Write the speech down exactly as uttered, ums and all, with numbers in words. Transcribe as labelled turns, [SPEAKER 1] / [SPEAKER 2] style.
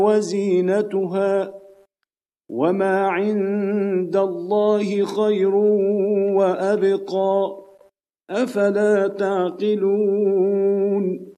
[SPEAKER 1] وزينتها وما عند الله خير وأبقى أفلا تعقلون